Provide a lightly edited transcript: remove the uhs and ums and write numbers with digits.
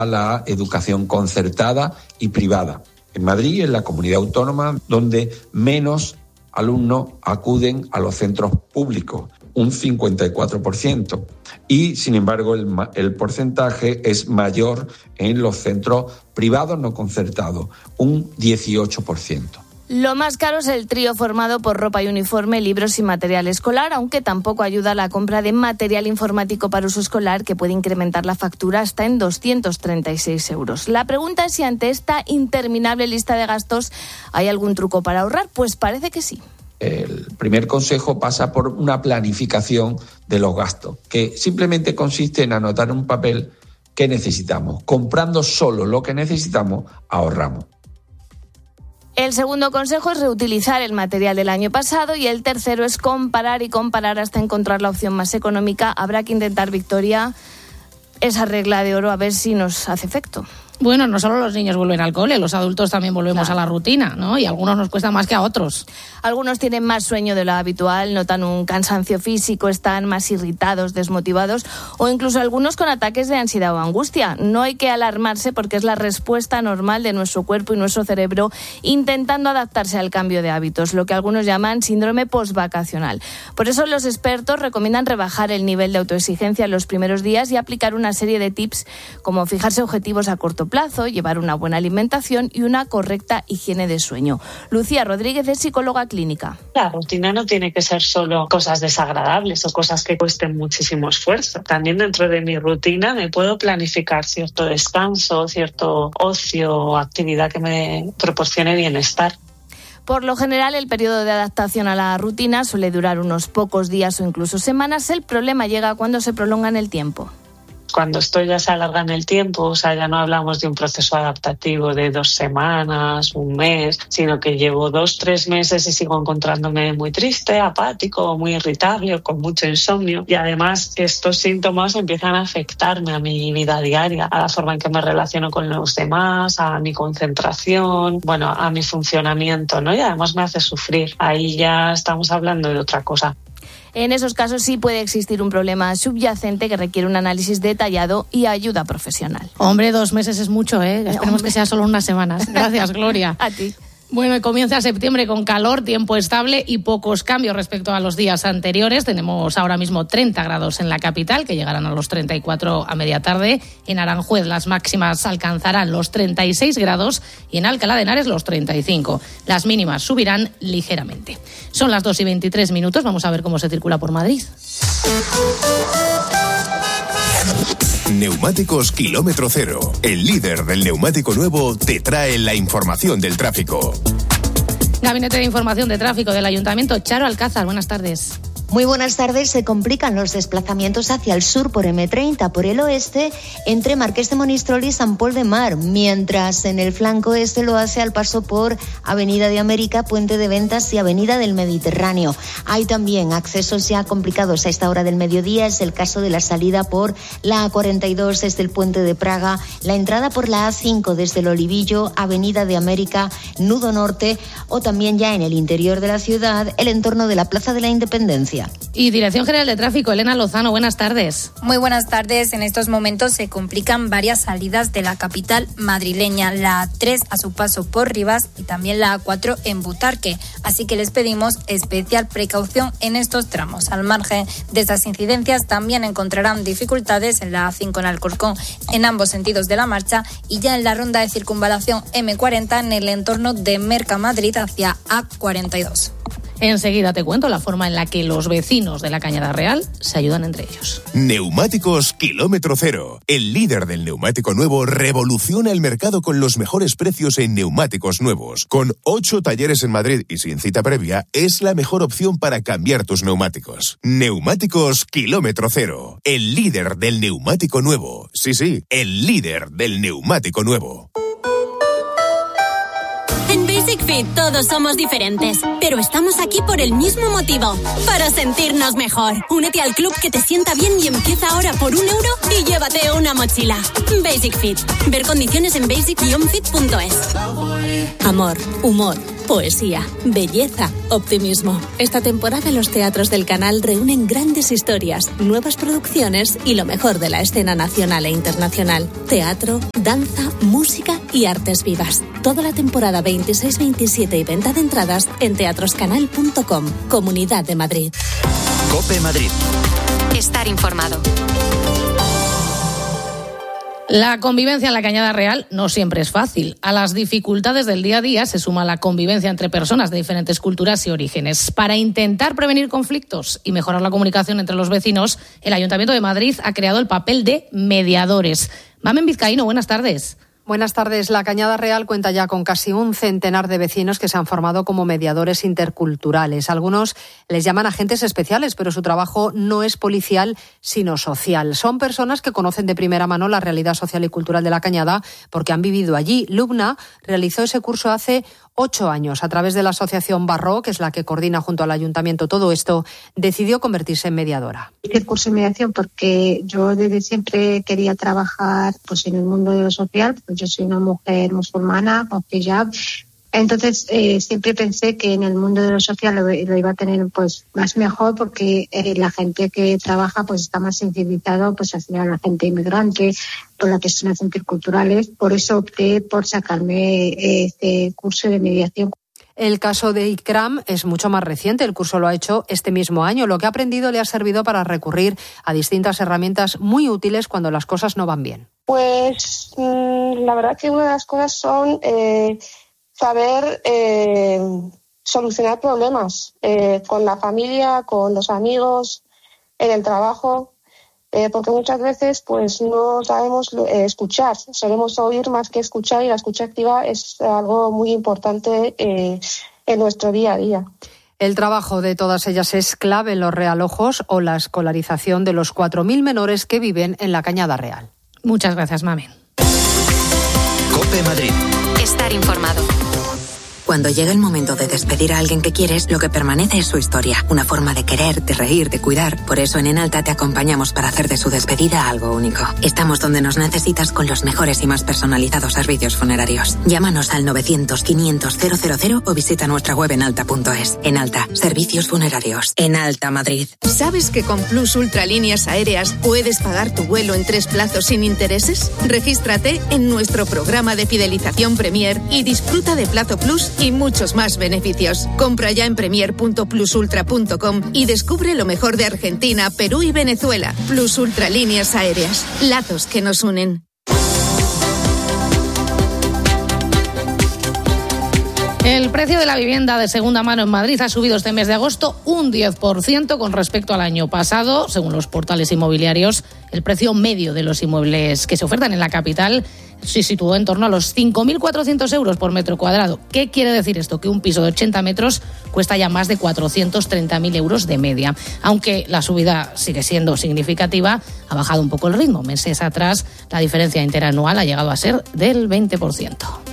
a la educación concertada y privada. En Madrid es la comunidad autónoma donde menos alumnos acuden a los centros públicos, un 54%. Y, sin embargo, el porcentaje es mayor en los centros privados no concertados, un 18%. Lo más caro es el trío formado por ropa y uniforme, libros y material escolar, aunque tampoco ayuda la compra de material informático para uso escolar, que puede incrementar la factura hasta en 236 euros. La pregunta es si ante esta interminable lista de gastos hay algún truco para ahorrar. Pues parece que sí. El primer consejo pasa por una planificación de los gastos, que simplemente consiste en anotar en un papel qué necesitamos. Comprando solo lo que necesitamos, ahorramos. El segundo consejo es reutilizar el material del año pasado, y el tercero es comparar hasta encontrar la opción más económica. Habrá que intentar, Victoria, esa regla de oro, a ver si nos hace efecto. Bueno, no solo los niños vuelven al cole, los adultos también volvemos a la rutina, ¿no? Y a algunos nos cuesta más que a otros. Algunos tienen más sueño de lo habitual, notan un cansancio físico, están más irritados, desmotivados, o incluso algunos con ataques de ansiedad o angustia. No hay que alarmarse, porque es la respuesta normal de nuestro cuerpo y nuestro cerebro intentando adaptarse al cambio de hábitos, lo que algunos llaman síndrome postvacacional. Por eso los expertos recomiendan rebajar el nivel de autoexigencia en los primeros días y aplicar una serie de tips, como fijarse objetivos a corto plazo, llevar una buena alimentación y una correcta higiene de sueño. Lucía Rodríguez es psicóloga clínica. La rutina no tiene que ser solo cosas desagradables o cosas que cuesten muchísimo esfuerzo. También dentro de mi rutina me puedo planificar cierto descanso, cierto ocio o actividad que me proporcione bienestar. Por lo general, el periodo de adaptación a la rutina suele durar unos pocos días o incluso semanas. El problema llega cuando se prolonga en el tiempo. Cuando esto ya se alarga en el tiempo, o sea, ya no hablamos de un proceso adaptativo de 2 semanas, un mes, sino que llevo 2-3 meses y sigo encontrándome muy triste, apático, muy irritable, con mucho insomnio. Y además estos síntomas empiezan a afectarme a mi vida diaria, a la forma en que me relaciono con los demás, a mi concentración, bueno, a mi funcionamiento, ¿no? Y además me hace sufrir. Ahí ya estamos hablando de otra cosa. En esos casos sí puede existir un problema subyacente que requiere un análisis detallado y ayuda profesional. Hombre, 2 meses es mucho, ¿eh? Esperemos que sea solo unas semanas. Gracias, Gloria. A ti. Bueno, y comienza septiembre con calor, tiempo estable y pocos cambios respecto a los días anteriores. Tenemos ahora mismo 30 grados en la capital, que llegarán a los 34 a media tarde. En Aranjuez las máximas alcanzarán los 36 grados y en Alcalá de Henares los 35. Las mínimas subirán ligeramente. Son las 2:23. Vamos a ver cómo se circula por Madrid. Neumáticos Kilómetro Cero, el líder del neumático nuevo, te trae la información del tráfico. Gabinete de Información de Tráfico del Ayuntamiento, Charo Alcázar, buenas tardes. Muy buenas tardes. Se complican los desplazamientos hacia el sur por M30, por el oeste, entre Marqués de Monistrol y Sant Pol de Mar, mientras en el flanco este lo hace al paso por Avenida de América, Puente de Ventas y Avenida del Mediterráneo. Hay también accesos ya complicados a esta hora del mediodía. Es el caso de la salida por la A42 desde el Puente de Praga, la entrada por la A5 desde el Olivillo, Avenida de América, Nudo Norte, o también ya en el interior de la ciudad, el entorno de la Plaza de la Independencia. Y Dirección General de Tráfico, Elena Lozano, buenas tardes. Muy buenas tardes. En estos momentos se complican varias salidas de la capital madrileña, la A3 a su paso por Rivas y también la A4 en Butarque. Así que les pedimos especial precaución en estos tramos. Al margen de estas incidencias, también encontrarán dificultades en la A5 en Alcorcón en ambos sentidos de la marcha y ya en la ronda de circunvalación M40 en el entorno de Mercamadrid hacia A42. Enseguida te cuento la forma en la que los vecinos de la Cañada Real se ayudan entre ellos. Neumáticos Kilómetro Cero. El líder del neumático nuevo revoluciona el mercado con los mejores precios en neumáticos nuevos. Con 8 talleres en Madrid y sin cita previa, es la mejor opción para cambiar tus neumáticos. Neumáticos Kilómetro Cero. El líder del neumático nuevo. Sí, el líder del neumático nuevo. En Basic Fit todos somos diferentes, pero estamos aquí por el mismo motivo, para sentirnos mejor. Únete al club que te sienta bien y empieza ahora por €1 y llévate una mochila. Basic Fit. Ver condiciones en basic-fit.es. Amor, humor, poesía, belleza, optimismo. Esta temporada los teatros del canal reúnen grandes historias, nuevas producciones y lo mejor de la escena nacional e internacional. Teatro, danza, música y artes vivas. Toda la temporada 26, 27 y venta de entradas en teatroscanal.com. Comunidad de Madrid. COPE Madrid. Estar informado. La convivencia en la Cañada Real no siempre es fácil. A las dificultades del día a día se suma la convivencia entre personas de diferentes culturas y orígenes. Para intentar prevenir conflictos y mejorar la comunicación entre los vecinos, el Ayuntamiento de Madrid ha creado el papel de mediadores. Mamen Vizcaíno, buenas tardes. Buenas tardes. La Cañada Real cuenta ya con casi un centenar de vecinos que se han formado como mediadores interculturales. Algunos les llaman agentes especiales, pero su trabajo no es policial, sino social. Son personas que conocen de primera mano la realidad social y cultural de la Cañada porque han vivido allí. Lubna realizó ese curso hace 8 años. A través de la asociación Barro, que es la que coordina junto al Ayuntamiento todo esto, decidió convertirse en mediadora. Hice el curso de mediación porque yo desde siempre quería trabajar pues en el mundo de lo social. Pues yo soy una mujer musulmana con hijab. Entonces siempre pensé que en el mundo de lo social lo iba a tener pues más mejor porque la gente que trabaja pues está más sensibilizado pues hacia la gente inmigrante, por las personas interculturales. Por eso opté por sacarme este curso de mediación. El caso de Ikram es mucho más reciente. El curso lo ha hecho este mismo año. Lo que ha aprendido le ha servido para recurrir a distintas herramientas muy útiles cuando las cosas no van bien. Pues la verdad que una de las cosas son saber solucionar problemas con la familia, con los amigos, en el trabajo. Porque muchas veces pues no sabemos escuchar, solemos oír más que escuchar y la escucha activa es algo muy importante en nuestro día a día. El trabajo de todas ellas es clave en los realojos o la escolarización de los 4.000 menores que viven en la Cañada Real. Muchas gracias, Mamen. COPE Madrid. Estar informado. Cuando llega el momento de despedir a alguien que quieres, lo que permanece es su historia, una forma de querer, de reír, de cuidar. Por eso en Enalta te acompañamos para hacer de su despedida algo único. Estamos donde nos necesitas con los mejores y más personalizados servicios funerarios. Llámanos al 900-500-000 o visita nuestra web enalta.es. Enalta, servicios funerarios. Enalta Madrid. ¿Sabes que con Plus Ultralíneas Aéreas puedes pagar tu vuelo en 3 plazos sin intereses? Regístrate en nuestro programa de fidelización Premier y disfruta de Plazo Plus y muchos más beneficios. Compra ya en premier.plusultra.com y descubre lo mejor de Argentina, Perú y Venezuela. Plus Ultralíneas Aéreas. Lazos que nos unen. El precio de la vivienda de segunda mano en Madrid ha subido este mes de agosto un 10% con respecto al año pasado. Según los portales inmobiliarios, el precio medio de los inmuebles que se ofertan en la capital se situó en torno a los 5.400 euros por metro cuadrado. ¿Qué quiere decir esto? Que un piso de 80 metros cuesta ya más de 430.000 euros de media. Aunque la subida sigue siendo significativa, ha bajado un poco el ritmo. Meses atrás, la diferencia interanual ha llegado a ser del 20%.